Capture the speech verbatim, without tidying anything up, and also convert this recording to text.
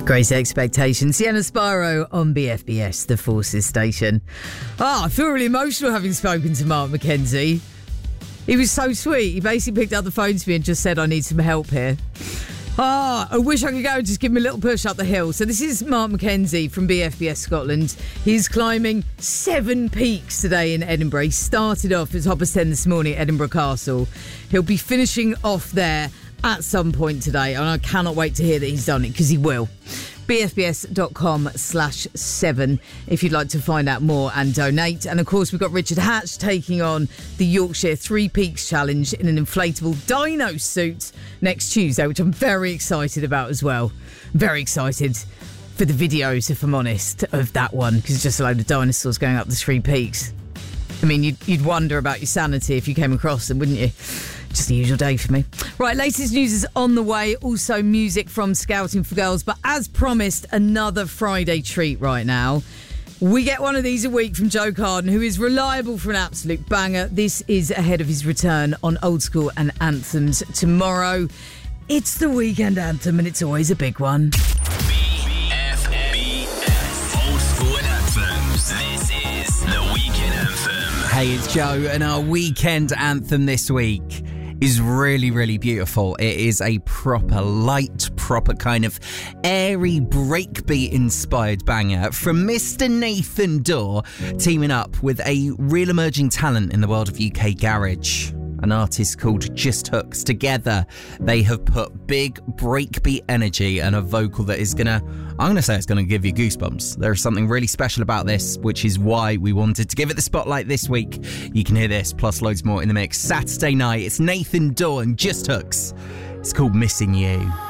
Great Expectations. Sienna Spyro on B F B S, the Forces station. Oh, I feel really emotional having spoken to Mark McKenzie. He was so sweet. He basically picked up the phone to me and just said, I need some help here. Ah, oh, I wish I could go and just give him a little push up the hill. So this is Mark McKenzie from B F B S Scotland. He's climbing seven peaks today in Edinburgh. He started off at Hoppers ten this morning at Edinburgh Castle. He'll be finishing off there at some point today, and I cannot wait to hear that he's done it, because he will. bfbs.com slash seven if you'd like to find out more and donate. And of course, we've got Richard Hatch taking on the Yorkshire Three Peaks Challenge in an inflatable dino suit next Tuesday, which I'm very excited about as well. Very excited for the videos, if I'm honest, of that one, because it's just a load of dinosaurs going up the Three Peaks. I mean, you'd, you'd wonder about your sanity if you came across them, wouldn't you? Just the usual day for me. Right, latest news is on the way. Also music from Scouting for Girls. But as promised, another Friday treat right now. We get one of these a week from Joe Carden, who is reliable for an absolute banger. This is ahead of his return on Old School and Anthems tomorrow. It's the weekend anthem, and it's always a big one. B F B S Old School and Anthems. This is the weekend anthem. Hey, it's Joe, and our weekend anthem this week is really, really beautiful. It is a proper light, proper kind of airy breakbeat inspired banger from Mister Nathan Dawe, teaming up with a real emerging talent in the world of U K garage, an artist called Just Hooks. Together, they have put big breakbeat energy and a vocal that is gonna, I'm gonna say it's gonna give you goosebumps. There's something really special about this, which is why we wanted to give it the spotlight this week. You can hear this, plus loads more in the mix. Saturday night, it's Nathan Dawe and Just Hooks. It's called Missing You.